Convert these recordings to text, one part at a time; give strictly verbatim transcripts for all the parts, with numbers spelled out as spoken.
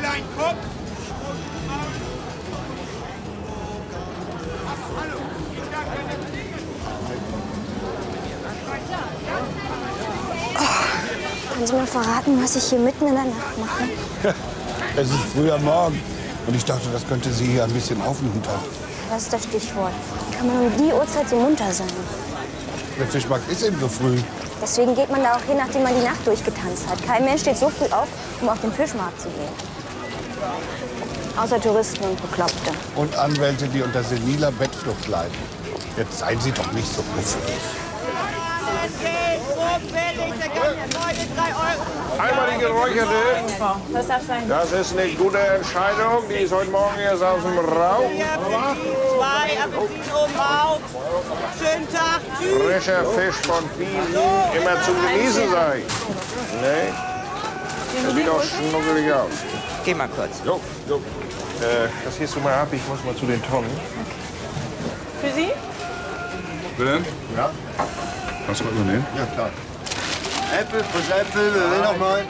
deinen Kopf! Oh, können Sie mir verraten, was ich hier mitten in der Nacht mache? Es ist früher Morgen. Und ich dachte, das könnte Sie hier ein bisschen aufmuntern. Das ist das Stichwort. Kann man um die Uhrzeit so munter sein? Der Fischmarkt ist eben so früh. Deswegen geht man da auch hin, nachdem man die Nacht durchgetanzt hat. Kein Mensch steht so früh auf, um auf den Fischmarkt zu gehen. Außer Touristen und Bekloppte. Und Anwälte, die unter seniler Bettflucht leiden. Jetzt seien Sie doch nicht so puffig. Einmal die geräucherte. Was darf sein? Das ist eine gute Entscheidung. Die ist heute Morgen erst aus dem Rauch. Zwei Apfelsinen oben auf. Schönen Tag. Tschüss. Frischer Fisch von Piesen. Immer zu genießen, sag ich. Nee. Das sieht doch schnuckelig aus. Geh mal kurz. Jo, jo. Äh, das hierst du mal ab. Ich muss mal zu den Tonnen. Für Sie? Bitte? Ja. Was wollen wir nehmen? Ja, klar. Äpfel, frische Äpfel, wir will noch mal.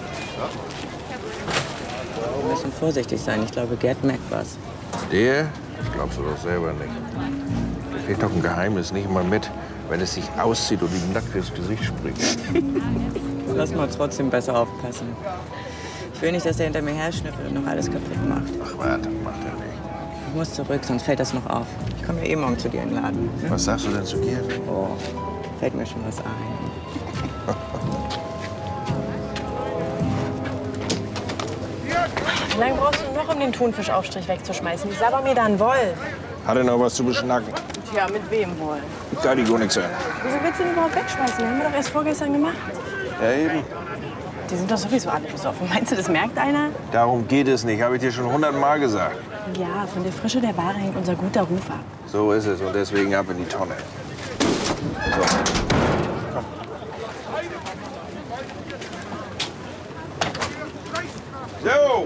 Wir müssen vorsichtig sein. Ich glaube, Gerd merkt was. Der? Das glaubst du doch selber nicht. Da fehlt doch ein Geheimnis nicht mal mit, wenn es sich auszieht und ihm nackt ins Gesicht springt. Lass mal trotzdem besser aufpassen. Ich will nicht, dass der hinter mir her schnüffelt und noch alles kaputt macht. Ach, warte, macht er nicht. Ich muss zurück, sonst fällt das noch auf. Ich komme ja eh morgen zu dir in den Laden. Ne? Was sagst du denn zu Gerd? Oh, fällt mir schon was ein. Wie lange brauchst du noch, um den Thunfischaufstrich wegzuschmeißen? Ich sabber mir da einen Wolf. Hat er noch was zu beschnacken? Tja, mit wem wohl? Da die gar nichts an. Wieso willst du den überhaupt wegschmeißen? Den haben wir doch erst vorgestern gemacht. Ja, eben. Die sind doch sowieso alle besoffen. Meinst du, das merkt einer? Darum geht es nicht, habe ich dir schon hundertmal gesagt. Ja, von der Frische der Ware hängt unser guter Ruf ab. So ist es und deswegen ab in die Tonne. So. Komm. So.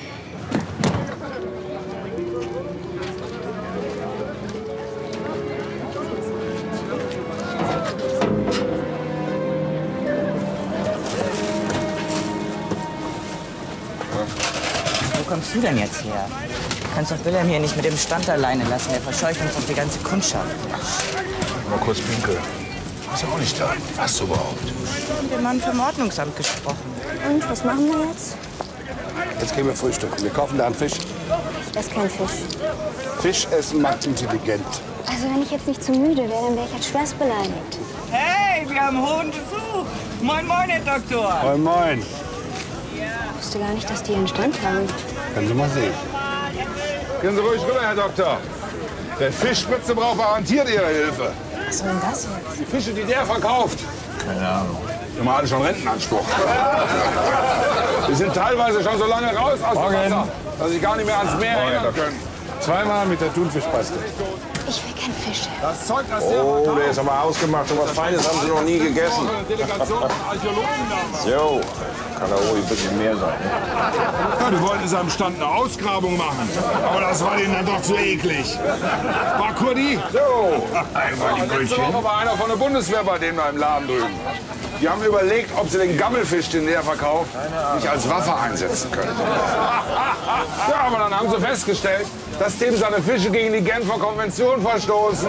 Wo kommst du denn jetzt her? Du kannst doch Wilhelm hier nicht mit dem Stand alleine lassen. Der verscheucht uns doch die ganze Kundschaft. Mal kurz pinkeln. Ist ja auch nicht da. Hast du überhaupt? Ich habe mit dem Mann vom Ordnungsamt gesprochen. Und, was machen wir jetzt? Jetzt gehen wir frühstücken. Wir kaufen da einen Fisch. Ich esse keinen Fisch. Fisch essen macht intelligent. Also wenn ich jetzt nicht zu müde wäre, dann wäre ich jetzt schwerst beleidigt. Hey, wir haben hohen Besuch. Moin, moin, Herr Doktor. Moin, moin. Ich wusste gar nicht, dass die hier einen Stand haben. Können Sie mal sehen. Gehen Sie ruhig rüber, Herr Doktor. Der Fischspitze braucht garantiert Ihre Hilfe. Was soll denn das jetzt? Die Fische, die der verkauft. Keine Ahnung. Die haben alle schon Rentenanspruch. Die sind teilweise schon so lange raus aus dem Wasser, dass sie gar nicht mehr ans Meer erinnern können. Zweimal mit der Thunfischpaste. Ich will keinen Fisch. Das Zeug, das der Oh, verkauft. der ist aber ausgemacht. So was Feines haben Sie noch nie gegessen. Eine Delegation von Archäologen damals. Jo, kann da ruhig ein bisschen mehr sein. Ja, die wollten in seinem Stand eine Ausgrabung machen. Aber das war denen dann doch zu eklig. War Kurdi? So, einmal die Letzte Woche war einer von der Bundeswehr bei denen im Laden drüben. Die haben überlegt, ob sie den Gammelfisch, den der verkauft, nicht als Waffe einsetzen können. Ja, aber dann haben sie festgestellt, dass dem seine Fische gegen die Genfer Konvention verstoßen.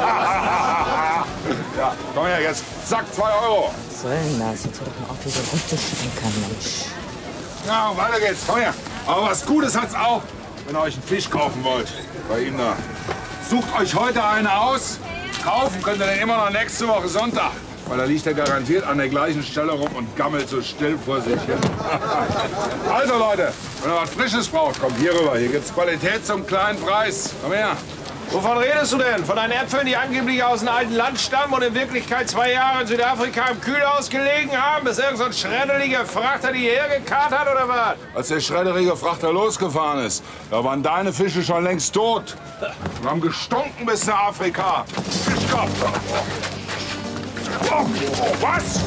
Ja, komm her, jetzt zack, zwei Euro. Was soll denn das? Jetzt hör doch mal auf, wie so rumzuschrenkern, Mensch. Ja, weiter geht's, komm her. Aber was Gutes hat's auch, wenn ihr euch einen Fisch kaufen wollt. Bei ihm da. Sucht euch heute einen aus. Kaufen könnt ihr den immer noch nächste Woche Sonntag. Weil da liegt er garantiert an der gleichen Stelle rum und gammelt so still vor sich hin. Also Leute, wenn ihr was Frisches braucht, kommt hier rüber. Hier gibt's Qualität zum kleinen Preis. Komm her. Wovon redest du denn? Von deinen Äpfeln, die angeblich aus einem alten Land stammen und in Wirklichkeit zwei Jahre in Südafrika im Kühlhaus gelegen haben, bis irgend so ein schreddeliger Frachter die hierher gekarrt hat, oder was? Als der schredderige Frachter losgefahren ist, da waren deine Fische schon längst tot. Und haben gestunken bis nach Afrika. Fischkopf. Oh, was?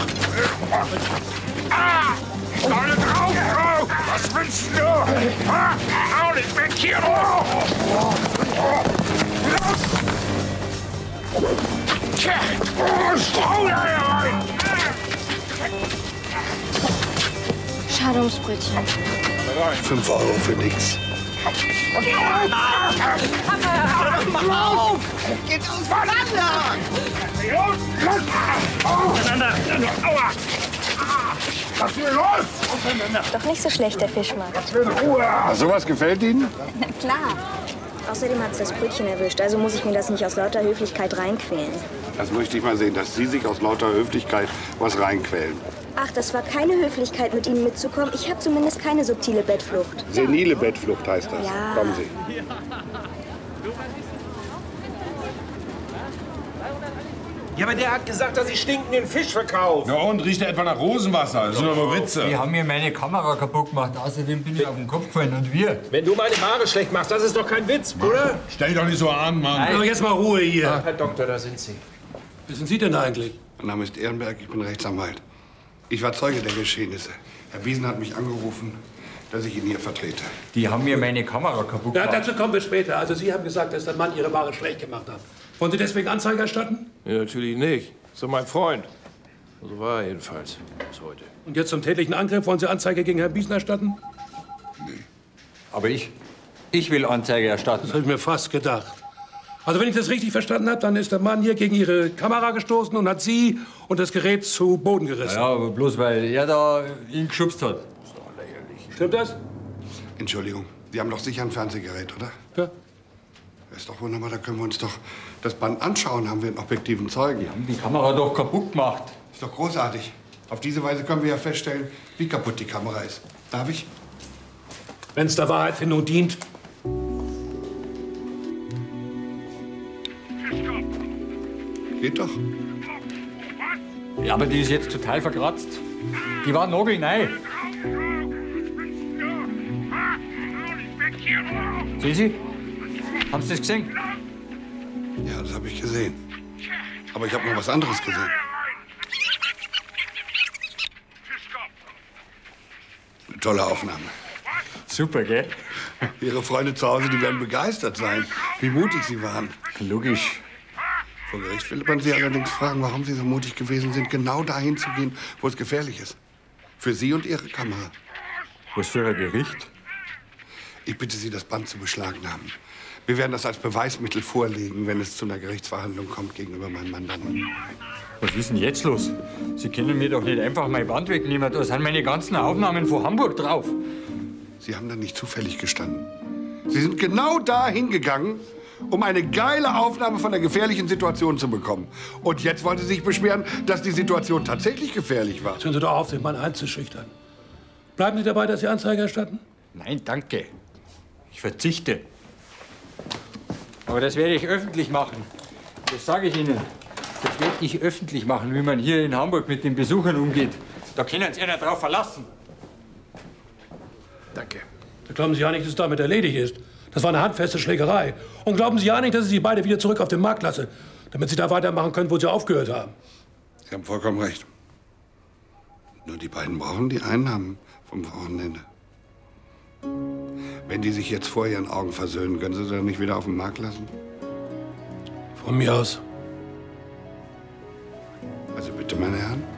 Ah! Alle drauf! Oh, was willst du? Ah, hau nicht weg hier! Oh. Tja, oh, schau da rein! Schade ums Brötchen. rein. Fünf Euro für nix. Mach auf! Geht auseinander! Auseinander! Aua! Was ist hier los? Doch nicht so schlecht, der Fischmarkt. Ah, sowas gefällt Ihnen? Na klar. Außerdem hat's das Brötchen erwischt, also muss ich mir das nicht aus lauter Höflichkeit reinquälen. Das möchte ich mal sehen, dass Sie sich aus lauter Höflichkeit was reinquälen. Ach, das war keine Höflichkeit, mit Ihnen mitzukommen. Ich habe zumindest keine subtile Bettflucht. Senile Bettflucht heißt das. Ja. Kommen Sie. Ja, aber der hat gesagt, dass Sie stinkenden Fisch verkaufen. Na und, riecht er etwa nach Rosenwasser? Das sind aber Witze. Die haben mir meine Kamera kaputt gemacht. Außerdem bin ich auf den Kopf gefallen. Und wir? Wenn du meine Haare schlecht machst, das ist doch kein Witz, oder? Stell dich doch nicht so an, Mann. Doch jetzt mal Ruhe hier. Ah, Herr Doktor, da sind Sie. Wer sind Sie denn eigentlich? Mein Name ist Ehrenberg, ich bin Rechtsanwalt. Ich war Zeuge der Geschehnisse. Herr Biesen hat mich angerufen, dass ich ihn hier vertrete. Die haben mir meine Kamera kaputt Ja, gemacht. dazu kommen wir später. Also Sie haben gesagt, dass der Mann Ihre Ware schlecht gemacht hat. Wollen Sie deswegen Anzeige erstatten? Ja, natürlich nicht. So mein Freund. So war er jedenfalls bis heute. Und jetzt zum tätlichen Angriff wollen Sie Anzeige gegen Herrn Biesen erstatten? Aber ich, ich will Anzeige erstatten. Das habe ich mir fast gedacht. Also wenn ich das richtig verstanden habe, dann ist der Mann hier gegen Ihre Kamera gestoßen und hat Sie und das Gerät zu Boden gerissen. Ja, aber bloß weil er da ihn geschubst hat. Stimmt das? Entschuldigung, Sie haben doch sicher ein Fernsehgerät, oder? Ja. Ist doch wunderbar, da können wir uns doch das Band anschauen, haben wir einen objektiven Zeugen. Die haben die Kamera doch kaputt gemacht. Ist doch großartig. Auf diese Weise können wir ja feststellen, wie kaputt die Kamera ist. Darf ich? Wenn es der Wahrheitsfindung dient. Geht doch. Ja, aber die ist jetzt total verkratzt. Die war nagelneu. Sehen Sie? Haben Sie das gesehen? Ja, das habe ich gesehen. Aber ich habe noch was anderes gesehen. Eine tolle Aufnahme. Super, gell? Ihre Freunde zu Hause, die werden begeistert sein, wie mutig Sie waren. Logisch. Vor Gericht will man Sie allerdings fragen, warum Sie so mutig gewesen sind, genau dahin zu gehen, wo es gefährlich ist. Für Sie und Ihre Kamera. Was für ein Gericht? Ich bitte Sie, das Band zu beschlagnahmen. Wir werden das als Beweismittel vorlegen, wenn es zu einer Gerichtsverhandlung kommt gegenüber meinem Mandanten. Was ist denn jetzt los? Sie können mir doch nicht einfach mein Band wegnehmen. Da sind meine ganzen Aufnahmen von Hamburg drauf. Sie haben da nicht zufällig gestanden. Sie sind genau da hingegangen, um eine geile Aufnahme von einer gefährlichen Situation zu bekommen. Und jetzt wollen Sie sich beschweren, dass die Situation tatsächlich gefährlich war. Hören Sie doch auf, den Mann einzuschüchtern. Bleiben Sie dabei, dass Sie Anzeige erstatten? Nein, danke. Ich verzichte. Aber das werde ich öffentlich machen. Das sage ich Ihnen. Das werde ich öffentlich machen, wie man hier in Hamburg mit den Besuchern umgeht. Da können Sie einer drauf verlassen. Danke. Da glauben Sie ja nicht, dass es damit erledigt ist. Das war eine handfeste Schlägerei. Und glauben Sie ja nicht, dass ich Sie beide wieder zurück auf den Markt lasse, damit Sie da weitermachen können, wo Sie aufgehört haben. Sie haben vollkommen recht. Nur die beiden brauchen die Einnahmen vom Wochenende. Wenn die sich jetzt vor Ihren Augen versöhnen, können Sie sie dann nicht wieder auf den Markt lassen? Von mir aus. Also bitte, meine Herren.